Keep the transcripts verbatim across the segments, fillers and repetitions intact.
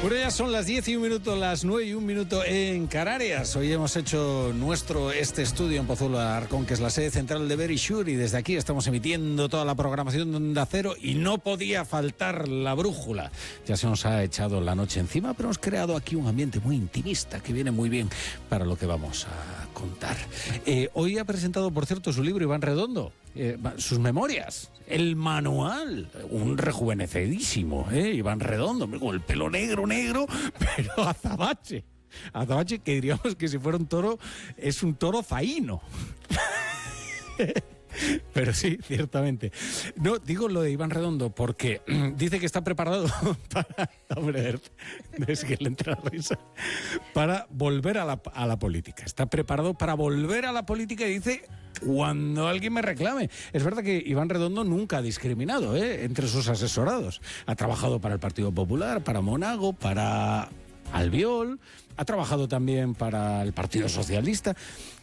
Bueno, ya son las diez y un minuto, las nueve y un minuto en Canarias. Hoy hemos hecho nuestro este estudio en Pozuelo de Alarcón, que es la sede central de Verisure, y desde aquí estamos emitiendo toda la programación de Onda Cero y no podía faltar la brújula. Ya se nos ha echado la noche encima, pero hemos creado aquí un ambiente muy intimista que viene muy bien para lo que vamos a contar. Eh, hoy ha presentado, por cierto, su libro Iván Redondo, eh, sus memorias, el manual, un rejuvenecidísimo, ¿eh? Iván Redondo, con el pelo negro, negro, pero azabache. Azabache que diríamos que si fuera un toro, es un toro zaíno. Pero sí, ciertamente. No, digo lo de Iván Redondo porque dice que está preparado para... Hombre, es que le entra la risa. Para volver a la, a la política. Está preparado para volver a la política y dice... cuando alguien me reclame. Es verdad que Iván Redondo nunca ha discriminado, ¿eh?, entre sus asesorados. Ha trabajado para el Partido Popular, para Monago, para Albiol, ha trabajado también para el Partido Socialista.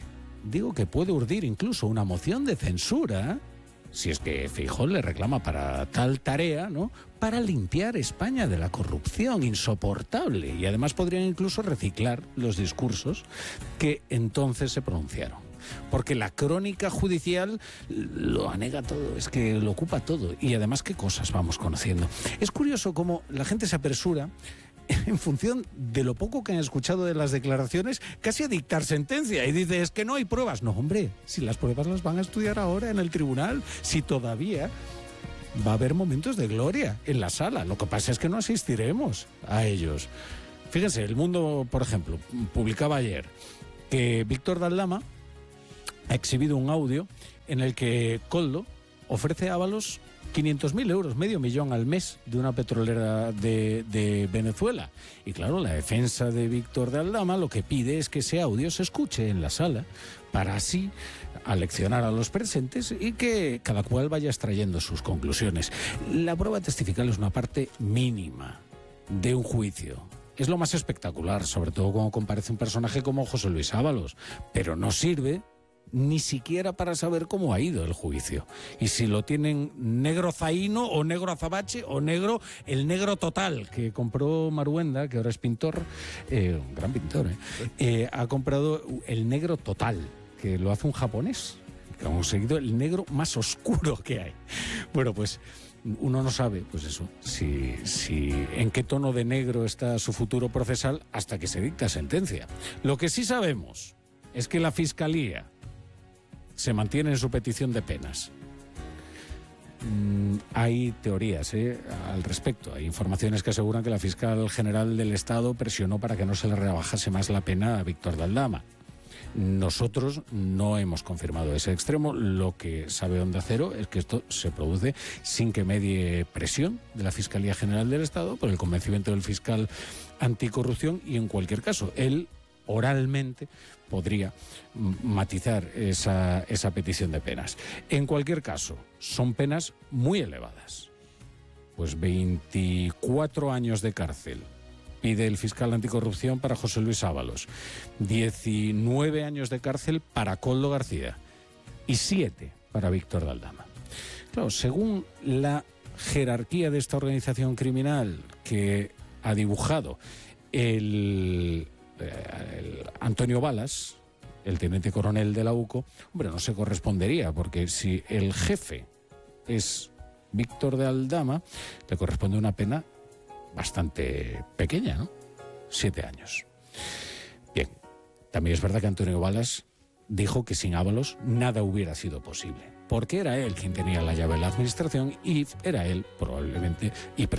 Digo que puede urdir incluso una moción de censura, si es que Feijóo le reclama para tal tarea, ¿no?, para limpiar España de la corrupción insoportable. Y además podrían incluso reciclar los discursos que entonces se pronunciaron. Porque la crónica judicial lo anega todo, es que lo ocupa todo. Y además, ¿qué cosas vamos conociendo? Es curioso cómo la gente se apresura, en función de lo poco que han escuchado de las declaraciones, casi a dictar sentencia. Y dice, es que no hay pruebas. No, hombre, si las pruebas las van a estudiar ahora en el tribunal, si todavía va a haber momentos de gloria en la sala. Lo que pasa es que no asistiremos a ellos. Fíjense, El Mundo, por ejemplo, publicaba ayer que Víctor de Aldama ha exhibido un audio en el que Koldo ofrece a Ábalos quinientos mil euros, medio millón al mes, de una petrolera de, de Venezuela. Y claro, la defensa de Víctor de Aldama lo que pide es que ese audio se escuche en la sala para así aleccionar a los presentes y que cada cual vaya extrayendo sus conclusiones. La prueba testifical es una parte mínima de un juicio. Es lo más espectacular, sobre todo cuando comparece un personaje como José Luis Ábalos, pero no sirve ni siquiera para saber cómo ha ido el juicio. Y si lo tienen negro zaíno o negro azabache o negro, el negro total que compró Maruenda, que ahora es pintor, eh, un gran pintor, eh, eh, ha comprado el negro total, que lo hace un japonés, que ha conseguido el negro más oscuro que hay. Bueno, pues uno no sabe, pues eso, si, si en qué tono de negro está su futuro procesal hasta que se dicta sentencia. Lo que sí sabemos es que la Fiscalía se mantiene en su petición de penas. Mm, hay teorías ¿eh? al respecto. Hay informaciones que aseguran que la fiscal general del Estado presionó para que no se le rebajase más la pena a Víctor de Aldama. Nosotros no hemos confirmado ese extremo. Lo que sabe Onda Cero es que esto se produce sin que medie presión de la Fiscalía General del Estado por el convencimiento del fiscal anticorrupción, y en cualquier caso, él oralmente podría matizar esa, esa petición de penas. En cualquier caso, son penas muy elevadas. Pues veinticuatro años de cárcel pide el fiscal anticorrupción para José Luis Ábalos, diecinueve años de cárcel para Koldo García y siete para Víctor de Aldama. Claro, según la jerarquía de esta organización criminal que ha dibujado el... el Antonio Balas, el teniente coronel de la U C O, hombre, no se correspondería, porque si el jefe es Víctor de Aldama, le corresponde una pena bastante pequeña, ¿no? Siete años. Bien, también es verdad que Antonio Balas dijo que sin Ábalos nada hubiera sido posible, porque era él quien tenía la llave de la administración y era él probablemente y presuntamente